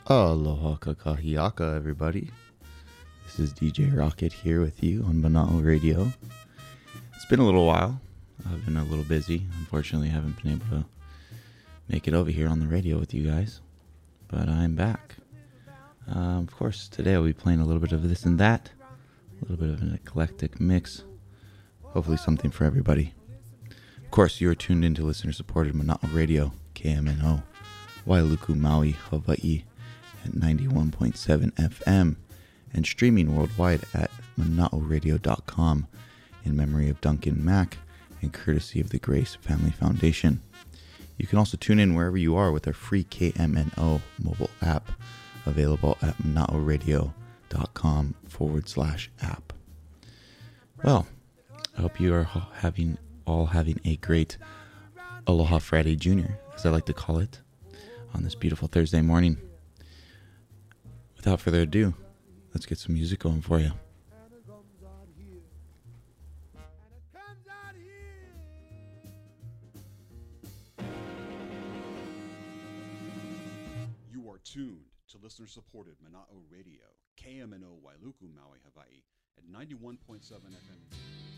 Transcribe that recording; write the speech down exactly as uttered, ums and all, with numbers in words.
Aloha kakahiaka, everybody. This is D J Rocket here with you on Mana'o Radio. It's been a little while. I've been a little busy. Unfortunately, I haven't been able to make it over here on the radio with you guys. But I'm back. Um, of course, today I'll be playing a little bit of this and that. A little bit of an eclectic mix. Hopefully something for everybody. Of course, you are tuned into listener-supported Mana'o Radio, K M N O, Wailuku, Maui, Hawaii, at ninety-one point seven F M, and streaming worldwide at mana'o radio dot com in memory of Duncan Mack and courtesy of the Grace Family Foundation. You can also tune in wherever you are with our free K M N O mobile app available at mana'o radio dot com forward slash app. Well, I hope you are having all having a great Aloha Friday Junior, as I like to call it, on this beautiful Thursday morning. Without further ado, let's get some music going for you. You are tuned to listener-supported Mana'o Radio, K M N O Wailuku, Maui, Hawaii, at ninety-one point seven F M.